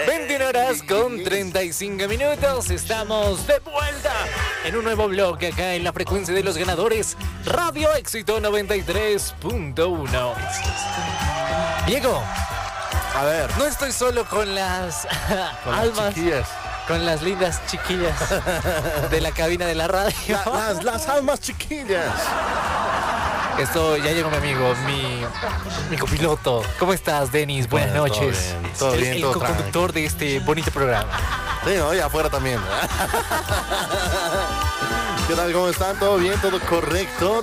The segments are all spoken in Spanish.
21 horas con 35 minutos. Estamos de vuelta en un nuevo bloque acá en la frecuencia de los ganadores. Radio Éxito 93.1. Diego, a ver, no estoy solo con las almas, chiquillas, con las lindas chiquillas de la cabina de la radio. Las almas chiquillas. Esto ya llegó mi amigo, mi copiloto. ¿Cómo estás, Denis? Buenas noches. Todo bien, el todo co-conductor de este bonito programa. Sí, no, y afuera también. ¿Qué tal? ¿Cómo están? ¿Todo bien? ¿Todo correcto?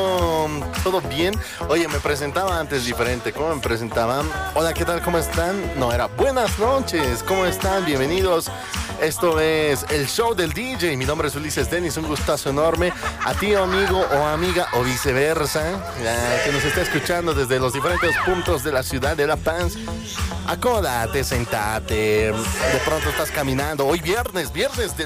¿Todo bien? Oye, me presentaba antes diferente. ¿Cómo me presentaban? Hola, ¿qué tal? ¿Cómo están? No, era buenas noches. ¿Cómo están? Bienvenidos. Esto es el show del DJ. Mi nombre es Ulises Denis. Un gustazo enorme. A ti, amigo o amiga, o viceversa, que nos está escuchando desde los diferentes puntos de la ciudad de La Paz. Acódate, sentate. De pronto estás caminando. Hoy viernes de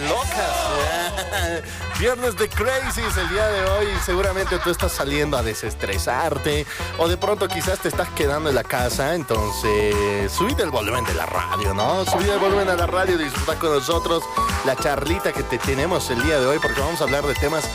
locas. Viernes de crazies el día de hoy. Seguramente tú estás saliendo a desestresarte. O de pronto quizás te estás quedando en la casa. Entonces, subid el volumen de la radio, ¿no? Subid el volumen de la radio y disfruta con nosotros la charlita que te tenemos el día de hoy. Porque vamos a hablar de temas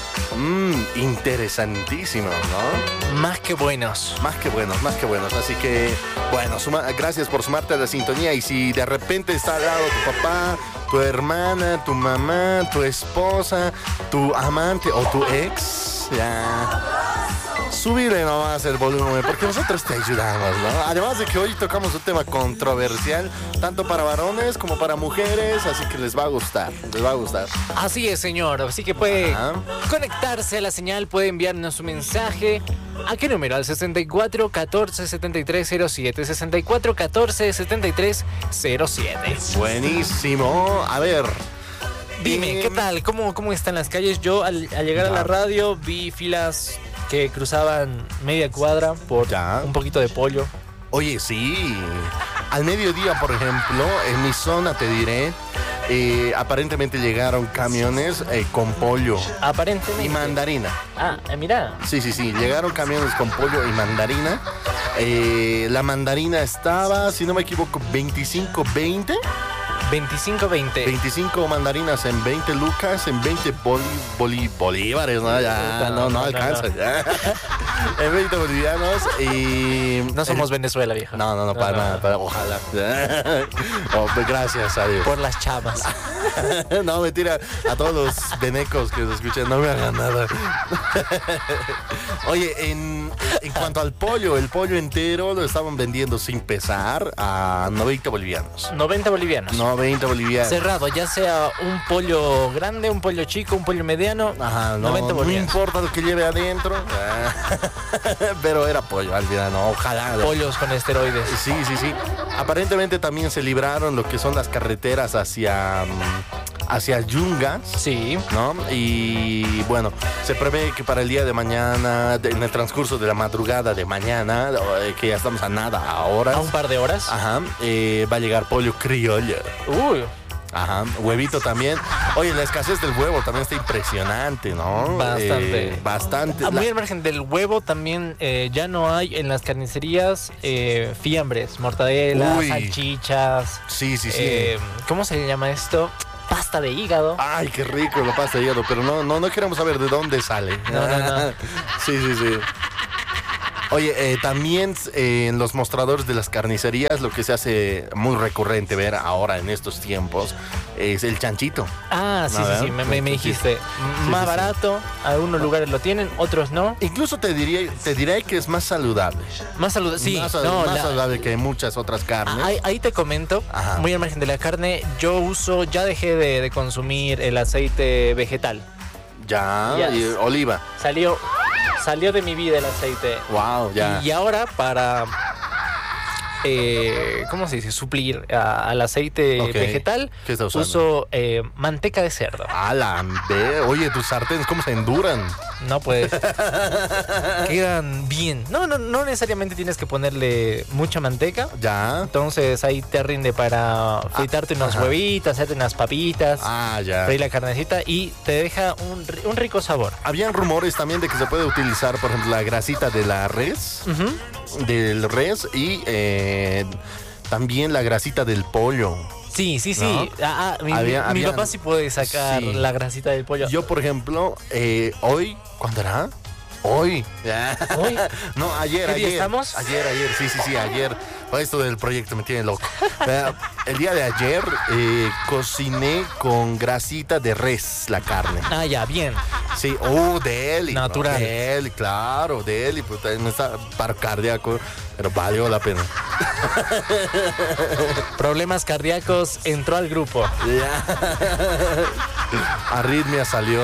interesantísimos, ¿no? Más que buenos. Más que buenos, más que buenos. Así que, bueno, gracias por sumarte a la sintonía. Y si de repente está al lado tu papá, tu hermana, tu mamá, tu esposa, tu amante o tu ex, ya, subirle nomás el volumen, porque nosotros te ayudamos, ¿no? Además de que hoy tocamos un tema controversial, tanto para varones como para mujeres, así que les va a gustar, les va a gustar. Así es, señor. Así que puede conectarse a la señal, puede enviarnos un mensaje. ¿A qué número? Al 64 14 73 07. 64 14 73 07. Buenísimo. A ver. Dime, ¿qué tal? ¿Cómo están las calles? Yo al llegar a la radio vi filas que cruzaban media cuadra por un poquito de pollo. Oye, sí. Al mediodía, por ejemplo, en mi zona, te diré, aparentemente llegaron camiones con pollo. Aparentemente. Y mandarina. Mira. Sí. Llegaron camiones con pollo y mandarina. La mandarina estaba, si no me equivoco, 25.20. 25.20. 25 mandarinas en 20 lucas, en 20 bolívares, ¿no? Ya, no alcanza. Ya. En 20 bolivianos y... No somos Venezuela, viejo. No, para nada, ojalá. Gracias a Dios. Por las chavas. No, mentira, a todos los venecos que se escuchan, no me hagan nada. Oye, en cuanto al pollo, el pollo entero lo estaban vendiendo sin pesar a 90 bolivianos. 90 bolivianos. 90 bolivianos. Cerrado, ya sea un pollo grande, un pollo chico, un pollo mediano. Ajá, 90 bolivianos. No importa lo que lleve adentro. Pero era pollo al final, no, ojalá. Pollos con esteroides. Sí. Aparentemente también se libraron lo que son las carreteras hacia Yungas. Sí. ¿No? Y bueno, se prevé que para el día de mañana, en el transcurso de la madrugada de mañana, que ya estamos a nada ahora. A un par de horas. Ajá. Va a llegar pollo criollo. Uy. Ajá, huevito también. Oye, la escasez del huevo también está impresionante, ¿no? Bastante. Muy al margen del huevo también ya no hay en las carnicerías fiambres, mortadelas, salchichas. Sí. ¿Cómo se llama esto? Pasta de hígado. Ay, qué rico la pasta de hígado, pero no queremos saber de dónde sale. No. Sí. Oye, también en los mostradores de las carnicerías lo que se hace muy recurrente ver ahora en estos tiempos es el chanchito. Sí, me dijiste. Más barato, algunos lugares lo tienen, otros no. Incluso te diré que es más saludable. Más saludable, sí. Más saludable que muchas otras carnes. Ahí te comento, muy al margen de la carne, ya dejé de consumir el aceite vegetal. Ya, y oliva. Salió de mi vida el aceite. Wow, ya. Y ahora para ¿cómo se dice? Suplir al aceite vegetal. ¿Qué está usando? Uso manteca de cerdo. Oye, tus sartenes, ¿cómo se enduran? No, pues quedan bien. No necesariamente tienes que ponerle mucha manteca. Ya. Entonces ahí te rinde para fritarte unos huevitos, hacerte unas papitas. Ya. Freír la carnecita y te deja un rico sabor. Habían rumores también de que se puede utilizar, por ejemplo, la grasita de la res. Del res y también la grasita del pollo. Sí, Sí. ¿No? Mi Habían- papá sí puede sacar sí. la grasita del pollo. Yo, por ejemplo, hoy, ¿cuándo era? Hoy. ¿Hoy? No, ayer, ¿Qué día ayer. estamos? Ayer, sí, ayer. Esto del proyecto me tiene loco. El día de ayer cociné con grasita de res la carne. Ah, ya, bien. Sí, deli. Natural. ¿No? Deli, claro, deli. Pues también está paro cardíaco, pero valió la pena. Problemas cardíacos, entró al grupo. Arritmia salió.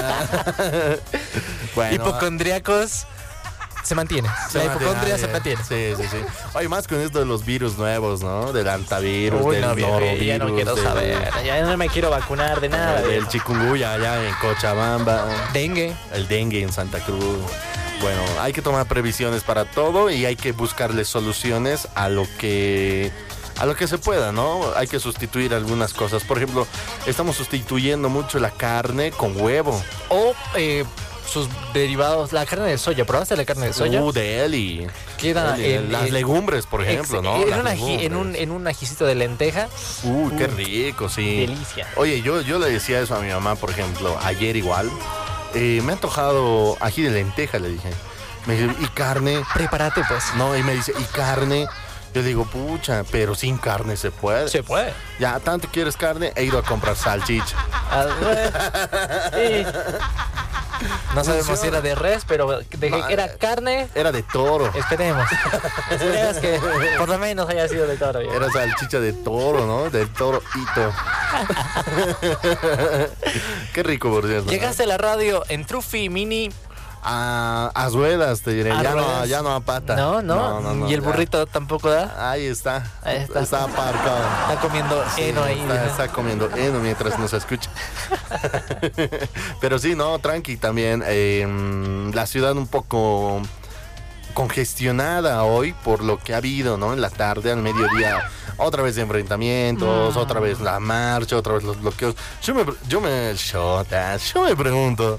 Bueno, Hipocondríacos se mantiene. La hipocondria se mantiene. Sí. Oye, más con esto de los virus nuevos, ¿no? Del antivirus, Uy, del no, norovirus. ya no quiero saber. Ya no me quiero vacunar de nada. Del chikungunya allá en Cochabamba. Dengue. El dengue en Santa Cruz. Bueno, hay que tomar previsiones para todo y hay que buscarle soluciones a lo que se pueda, ¿no? Hay que sustituir algunas cosas. Por ejemplo, estamos sustituyendo mucho la carne con huevo. O sus derivados, la carne de soya. ¿Probaste la carne de soya? Deli. Queda Las legumbres, por ejemplo, ¿no? En un ajicito de lenteja. Qué rico, sí. Delicia. Oye, yo le decía eso a mi mamá, por ejemplo, ayer igual. Me ha antojado ají de lenteja, le dije. Me dice, ¿y carne? Prepárate, pues. No, y me dice, ¿y carne? Yo digo, pucha, pero sin carne se puede. Se puede. Ya, tanto quieres carne, he ido a comprar salchicha. Sí. No sabemos si era de res, pero era carne. Era de toro. Esperemos. Esperemos que por lo menos haya sido de toro. Era salchicha de toro, ¿no? Del toro hito. Qué rico, por cierto. Llegaste a la radio en Trufi Mini. A ruedas, te diré. Ya no a pata. No. ¿Y el burrito tampoco da? Ahí está. Está aparcado. Está comiendo heno ahí. Está comiendo heno mientras nos escucha. Pero sí, no, tranqui también. La ciudad un poco congestionada hoy por lo que ha habido, ¿no? En la tarde, al mediodía, otra vez enfrentamientos, otra vez la marcha, otra vez los bloqueos. Yo me pregunto,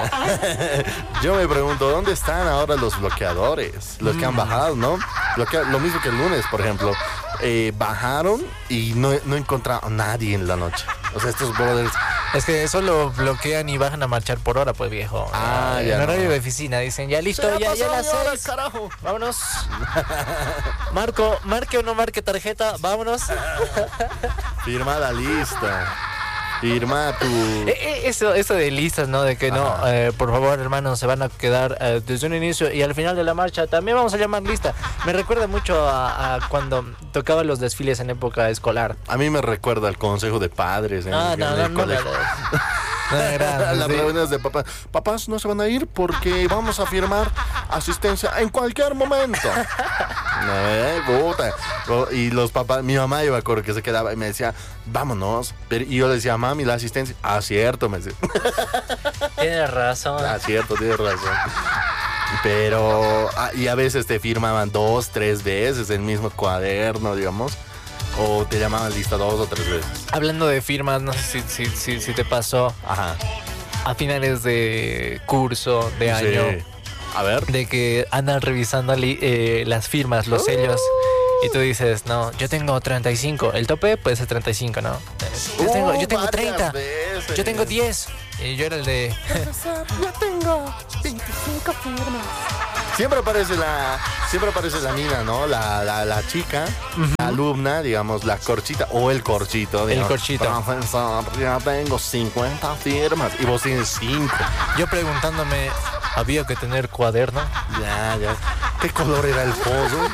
¿dónde están ahora los bloqueadores? Los que han bajado, ¿no? Lo mismo que el lunes, por ejemplo. Bajaron y no encontraron a nadie en la noche. O sea, estos brothers... Es que solo bloquean y bajan a marchar por hora, pues, viejo. En horario de oficina dicen, ya listo, ya las 6. Carajo. Vámonos. Marque o no marque tarjeta, vámonos. Firma la lista. Firma tu... Eso de listas, ¿no? De que no, por favor, hermanos, se van a quedar desde un inicio y al final de la marcha también vamos a llamar lista. Me recuerda mucho a cuando tocaba los desfiles en época escolar. A mí me recuerda al consejo de padres en el colegio. Las reuniones de papás. Papás no se van a ir porque vamos a firmar asistencia en cualquier momento. Puta. Y los papás, mi mamá, yo me acuerdo que se quedaba y me decía, vámonos. Y yo le decía, mami, la asistencia. Ah, cierto, me decía. Tienes razón. Ah, cierto, tienes razón. Pero, y a veces te firmaban 2, 3 veces el mismo cuaderno, digamos. O te llamaban lista 2 o 3 veces. Hablando de firmas, no sé si te pasó. Ajá. A finales de curso, de año. Sí. A ver. De que andan revisando las firmas, los sellos. Y tú dices, no, yo tengo 35. El tope puede ser 35, ¿no? Yo tengo 30. Veces. Yo tengo 10. Y yo era el de... Yo tengo 25 firmas. Siempre aparece la mina, ¿no? La chica, la alumna, digamos, la corchita o el corchito. Digamos, el corchito. Profesor, ya tengo 50 firmas y vos tienes 5. Yo preguntándome, ¿había que tener cuaderno? Ya. ¿Qué color era el pozo?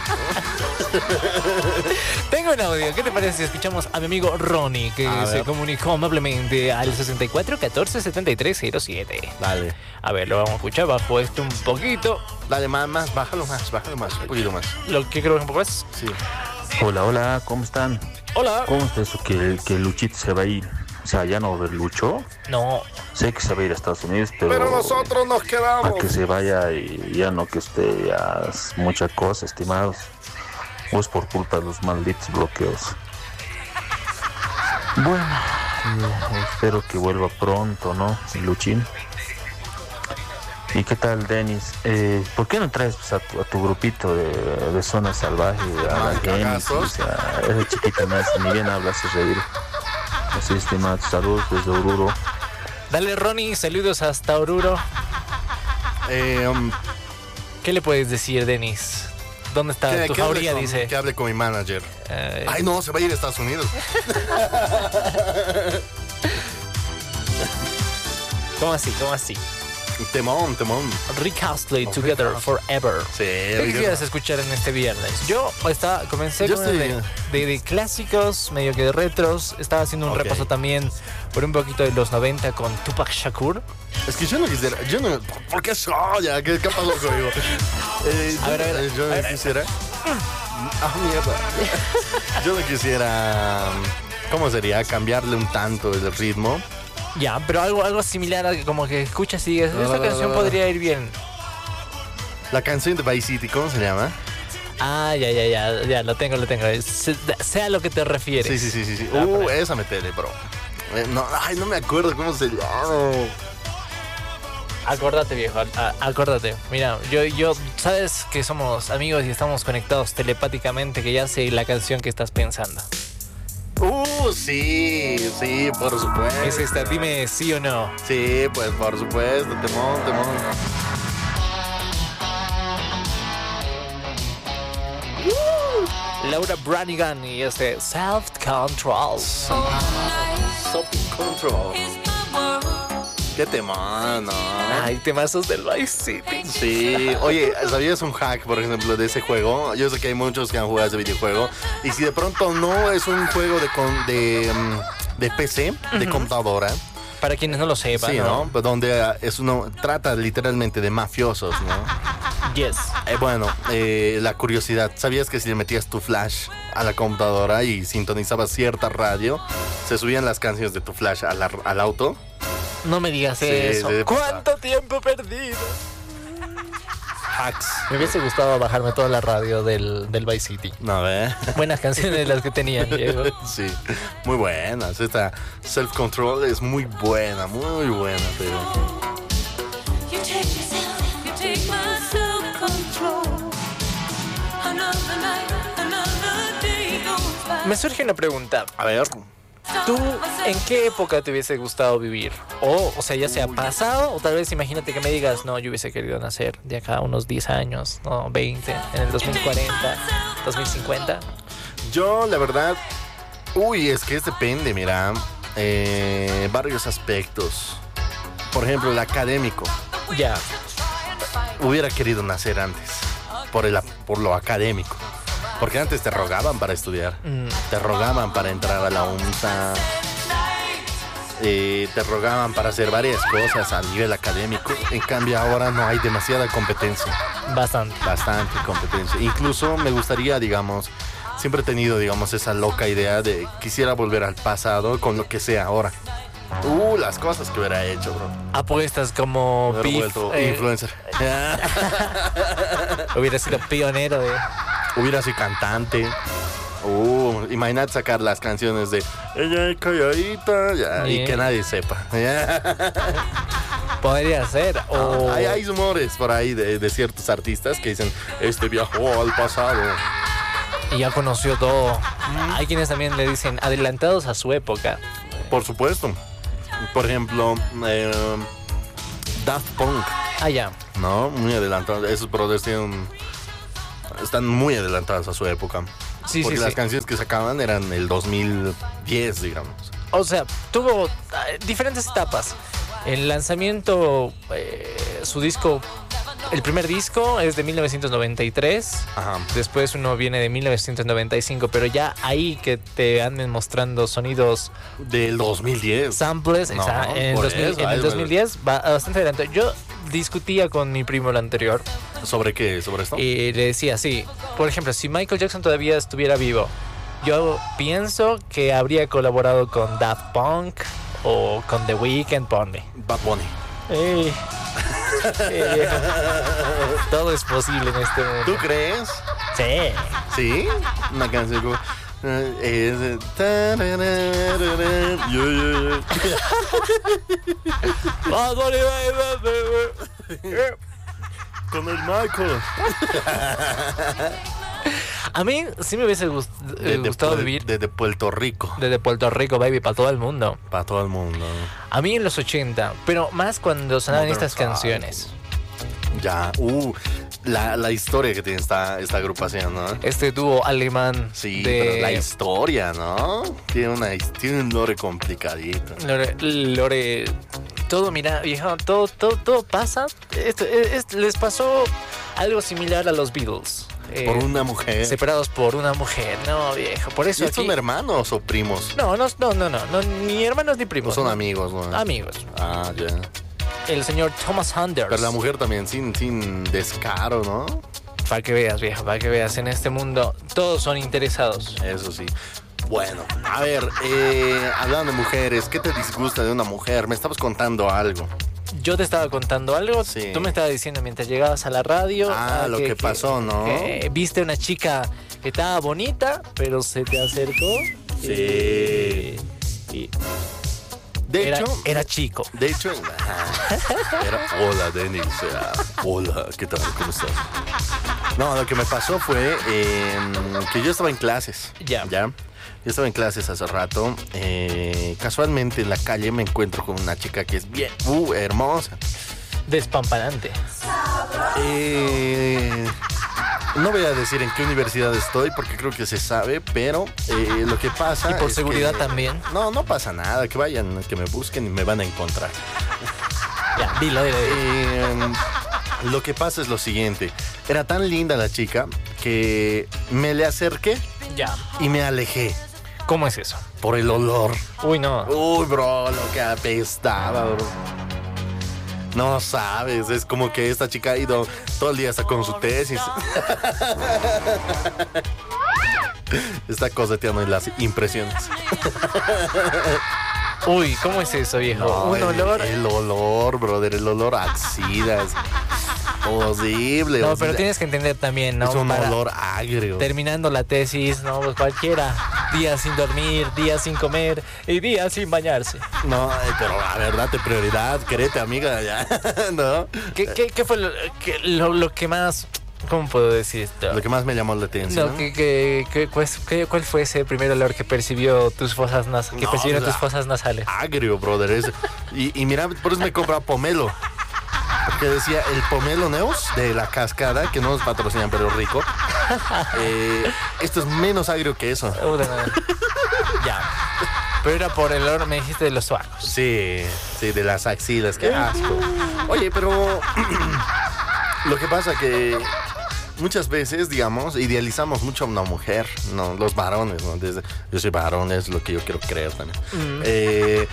Tengo un audio. ¿Qué te parece si escuchamos a mi amigo Ronnie, que se comunicó amablemente al 64 14 73 07? Dale. A ver, lo vamos a escuchar bajo esto un poquito. Dale, más, bájalo más, un poquito más. ¿Lo que creo que un poco más? Sí. Hola, ¿cómo están? Hola. ¿Cómo está eso que Luchito se va a ir? O sea, ¿ya no va a ver Lucho? No. Sé que se va a ir a Estados Unidos, Pero nosotros nos quedamos. A que se vaya y ya no que esté ya mucha cosa, estimados. O es por culpa de los malditos bloqueos. Bueno, espero que vuelva pronto, ¿no, Luchín? ¿Y qué tal, Denis? ¿Por qué no traes pues, a tu grupito de Zona Salvaje a la Genesis? O sea, esa chiquita más, ni bien habla, hace reír. Así, estimado, saludos desde Oruro. Dale, Ronnie, saludos hasta Oruro. ¿Qué le puedes decir, Denis? ¿Dónde está tu jauría? Dice que hable con mi manager. Ay, no, se va a ir a Estados Unidos. ¿Cómo así? Temón. Rick Astley, Together Forever. Sí. ¿Qué quieres escuchar en este viernes? Yo comencé con de clásicos, medio que de retros. Estaba haciendo un repaso también por un poquito de los 90 con Tupac Shakur. Es que yo no quisiera. ¿Por qué soya? ¿Qué pasó conmigo? Yo no quisiera. Mierda. Yo no quisiera. ¿Cómo sería? Cambiarle un tanto el ritmo. Ya, pero algo similar a como que escuchas y dices, esta canción podría ir bien. La canción de Vice City, ¿cómo se llama? Ah, ya, lo tengo. Sea lo que te refieres. Sí. Esa metele, bro. No me acuerdo cómo se llama. Acuérdate, viejo, acuérdate. Mira, yo, sabes que somos amigos y estamos conectados telepáticamente, que ya sé la canción que estás pensando. Sí, por supuesto. Es esta, dime sí o no. Sí, pues por supuesto, temón. Laura Branigan y Self Control. Self-Control. Qué temón, ¿no? Ay, temazos del Vice City. Sí, oye, ¿sabías un hack, por ejemplo, de ese juego? Yo sé que hay muchos que han jugado ese videojuego. Y si de pronto no es un juego de PC, de computadora. Para quienes no lo sepan, sí, ¿no? Pues donde trata literalmente de mafiosos, ¿no? Yes. La curiosidad. ¿Sabías que si le metías tu flash a la computadora y sintonizabas cierta radio, se subían las canciones de tu flash al auto? No me digas eso. Sí, ¿cuánto tiempo perdido? Hacks. Me hubiese gustado bajarme toda la radio del Vice City. No, buenas canciones las que tenían, Diego. Sí, muy buenas. Esta Self Control es muy buena, pero... Me surge una pregunta. A ver. ¿Tú en qué época te hubiese gustado vivir? O sea, ya sea pasado, o tal vez imagínate que me digas, no, yo hubiese querido nacer de acá a unos 10 años, no, 20, en el 2040, 2050. Yo, la verdad, es que depende, mira, varios aspectos. Por ejemplo, el académico. Ya. Hubiera querido nacer antes, por lo académico. Porque antes te rogaban para estudiar, te rogaban para entrar a la UNSA, te rogaban para hacer varias cosas a nivel académico. En cambio ahora no hay demasiada competencia. Bastante competencia. Incluso me gustaría, siempre he tenido, esa loca idea de quisiera volver al pasado con lo que sea ahora. Las cosas que hubiera hecho, bro. Apuestas como influencer. Hubiera sido pionero de... Hubiera sido cantante. Imagínate sacar las canciones de ella es calladita y que nadie sepa. Podría ser. Hay rumores por ahí de ciertos artistas que dicen, viajó al pasado. Y ya conoció todo. Hay quienes también le dicen adelantados a su época. Por supuesto. Por ejemplo, Daft Punk. Ya. No, muy adelantados. Esos brothers están muy adelantados a su época. Porque las canciones que sacaban eran el 2010, digamos. O sea, tuvo diferentes etapas. El lanzamiento, su disco, el primer disco es de 1993. Ajá. Después uno viene de 1995, pero ya ahí que te anden mostrando sonidos del 2010. Samples, no, en el 2010 va bastante adelante. Yo discutía con mi primo el anterior. ¿Sobre qué? ¿Sobre esto? Y le decía, sí, por ejemplo, si Michael Jackson todavía estuviera vivo, yo pienso que habría colaborado con Daft Punk o con The Weeknd, ponme. Bad Bunny. Todo es posible en este mundo. ¿Tú crees? Sí. ¿Sí? Una canción como... Bad Bunny, Con el Michael. A mí sí me hubiese gustado vivir desde Puerto Rico. desde Puerto Rico, baby, para todo el mundo. Para todo el mundo. A mí en los 80, pero más cuando sonaban Modern estas canciones. Ya, la historia que tiene esta agrupación, ¿no? Este dúo alemán Sí, de pero la historia, ¿no? Tiene un lore complicadito. Lore, todo, mira, viejo, todo pasa. Les pasó algo similar a los Beatles. Por una mujer. Separados por una mujer, no, viejo. Por eso ¿Y son hermanos o primos? No, ni hermanos ni primos. ¿O son amigos, no? Amigos. Ah, ya. El señor Thomas Anders. Pero la mujer también sin descaro, ¿no? Para que veas, viejo, para que veas. En este mundo todos son interesados. Eso sí. Bueno, a ver, hablando de mujeres, ¿qué te disgusta de una mujer? Me estabas contando algo. Yo te estaba contando algo. Sí. Tú me estabas diciendo mientras llegabas a la radio. Lo que pasó, ¿no? Que viste una chica que estaba bonita, pero se te acercó. Sí. Y De hecho, era chico. De hecho, hola, Denis. Hola, ¿qué tal? ¿Cómo estás? No, lo que me pasó fue que yo estaba en clases. Ya. Yo estaba en clases hace rato. Casualmente en la calle me encuentro con una chica que es bien hermosa. Despampanante. No voy a decir en qué universidad estoy porque creo que se sabe, pero lo que pasa Y por es seguridad que, también. No pasa nada, que vayan, que me busquen y me van a encontrar. Ya, dilo. Lo que pasa es lo siguiente. Era tan linda la chica que me le acerqué Ya. y me alejé ¿Cómo es eso? por el olor. Uy, no. Uy, bro, lo que apestaba, bro. No sabes, es como que esta chica ha ido todo el día hasta con su tesis. Está coseteando en las impresiones. Uy, ¿cómo es eso, viejo? No, Un olor. El olor, brother, el olor a axilas. Horrible. No, o sea, pero tienes que entender también, ¿no? es un Para- olor agrio. Terminando la tesis, no, pues cualquiera. Días sin dormir, días sin comer y días sin bañarse. No, pero la verdad, date prioridad, querete, amiga, ya. ¿No? ¿Qué fue lo que más... ¿Cómo puedo decir esto? Lo que más me llamó la atención. No, ¿cuál fue ese primer olor que percibió tus fosas nasales? Que No, percibieron o sea, tus fosas nasales. Agrio, brother. Y mira, por eso me compraba pomelo. Porque decía el pomelo Neus de la cascada, que no nos patrocinan, pero rico. Esto es menos agrio que eso. Ya. Pero era por el olor, me dijiste, de los suacos. Sí, de las axilas, qué asco. Oye, pero lo que pasa que muchas veces, digamos, idealizamos mucho a una mujer, no, los varones, ¿no? Yo soy varón, es lo que yo quiero creer también.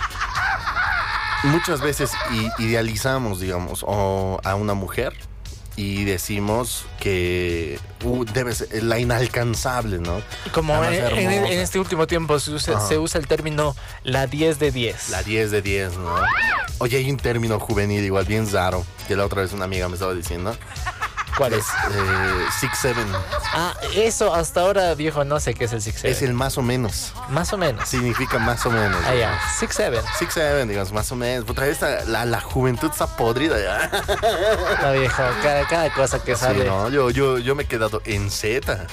Muchas veces idealizamos, digamos, a una mujer y decimos que debe ser la inalcanzable, ¿no? Como La más en hermosa. este último tiempo se usa el término la 10 de 10. La 10 de 10, ¿no? Oye, hay un término juvenil igual bien raro, que la otra vez una amiga me estaba diciendo. ¿Cuál es? 6-7. Ah, eso hasta ahora, viejo, no sé qué es el 6-7. Es el más o menos. Más o menos. Significa más o menos. Ah, ya. 6-7. 6-7, digamos, más o menos. Otra vez la juventud está podrida ya. No, viejo, cada cosa que Sí, sale. no, yo me he quedado en Z.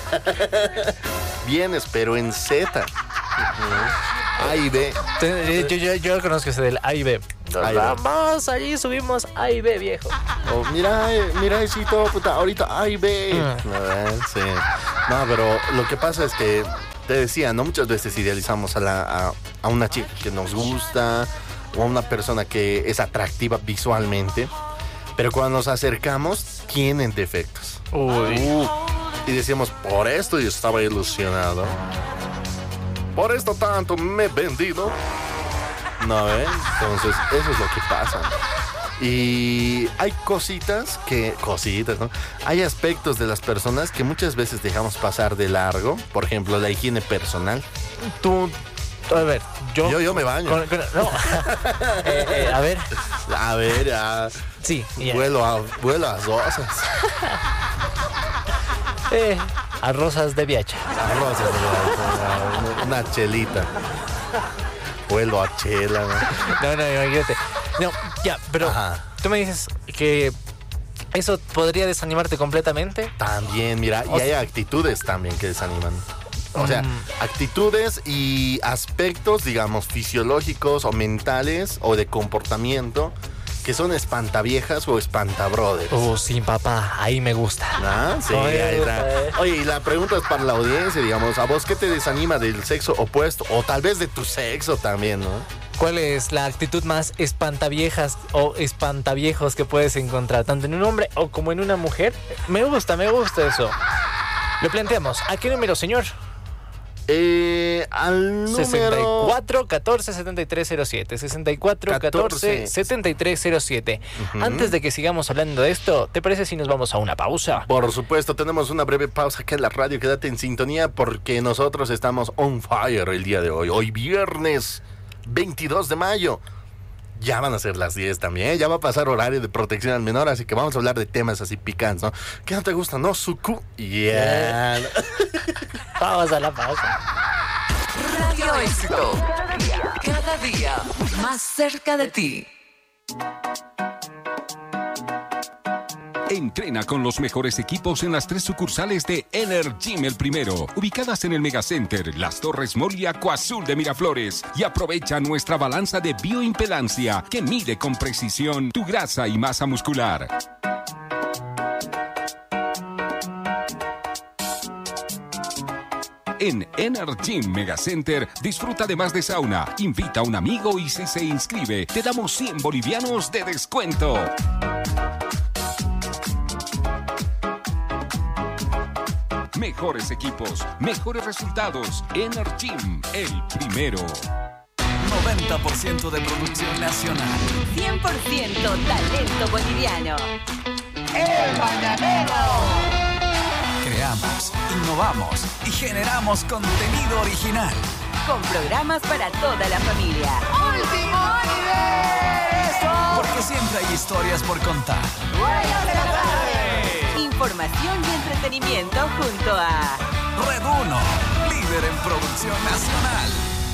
Vienes, pero en Z. A y B. Yo conozco ese del A y B. A y B. Vamos, allí subimos A y B, viejo. Oh, mira, Chito, puta, ahorita A y B. Sí. No, pero lo que pasa es que, te decía, ¿no? Muchas veces idealizamos a una chica que nos gusta o a una persona que es atractiva visualmente, pero cuando nos acercamos, tienen defectos. Uy. Y decíamos, por esto yo estaba ilusionado. Por esto tanto me he vendido. No, entonces eso es lo que pasa. Y hay cositas, ¿no? Hay aspectos de las personas que muchas veces dejamos pasar de largo. Por ejemplo, la higiene personal. Tú, a ver, Yo me baño. No. A ver. A ver, ya. Sí. Ya. Vuelo a rosas. A rosas de viacha. A rosas, una chelita. Vuelo a chela, ¿no? No, imagínate. No, ya, pero Ajá. tú me dices que eso podría desanimarte completamente. También, mira, y hay actitudes también que desaniman. O sea, actitudes y aspectos, digamos, fisiológicos o mentales o de comportamiento que son espantaviejas o espantabrothers. Sí, papá, ahí me gusta. ¿Ah? Sí, ahí está. Oye, y la pregunta es para la audiencia, digamos, ¿a vos qué te desanima del sexo opuesto? O tal vez de tu sexo también, ¿no? ¿Cuál es la actitud más espantaviejas o espantaviejos que puedes encontrar, tanto en un hombre o como en una mujer? Me gusta eso. Lo planteamos. ¿A qué número, señor? Al número 64 14 7307. 64 14 7307. Antes de que sigamos hablando de esto, ¿te parece si nos vamos a una pausa? Por supuesto, tenemos una breve pausa acá en la radio. Quédate en sintonía porque nosotros estamos on fire el día de hoy. Hoy viernes 22 de mayo. Ya van a ser las 10 también, ya va a pasar horario de protección al menor, así que vamos a hablar de temas así picantes, ¿no? ¿Qué no te gusta, no, Suku? Yeah. Vamos a la pausa. Radio Éxito, cada día más cerca de ti. Entrena con los mejores equipos en las 3 sucursales de Energym El Primero, ubicadas en el Megacenter, Las Torres Mall y Acuazul de Miraflores. Y aprovecha nuestra balanza de bioimpedancia que mide con precisión tu grasa y masa muscular. En Energym Megacenter, disfruta de más de sauna, invita a un amigo y si se inscribe, te damos 100 bolivianos de descuento. Mejores equipos, mejores resultados. Energym, el primero. 90% de producción nacional. 100% talento boliviano. ¡El Mañanero! Creamos, innovamos y generamos contenido original. Con programas para toda la familia. ¡Último universo! Porque siempre hay historias por contar. ¡Buenas de la tarde! Información y entretenimiento junto a Red 1, líder en producción nacional.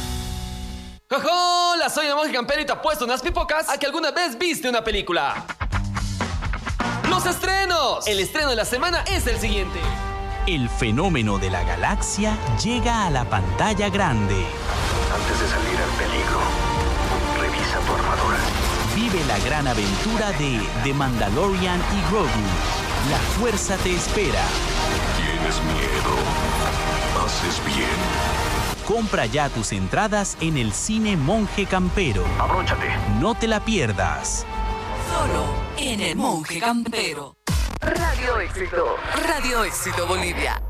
¡Hola! Soy el Monje Campero y te apuesto unas pipocas a que alguna vez viste una película. ¡Los estrenos! El estreno de la semana es el siguiente. El fenómeno de la galaxia llega a la pantalla grande. Antes de salir al peligro, revisa tu armadura. Vive la gran aventura de The Mandalorian y Grogu. La fuerza te espera. ¿Tienes miedo? Haces bien. Compra ya tus entradas en el Cine Monje Campero. Abróchate. No te la pierdas. Solo en el Monje Campero. Radio Éxito Bolivia.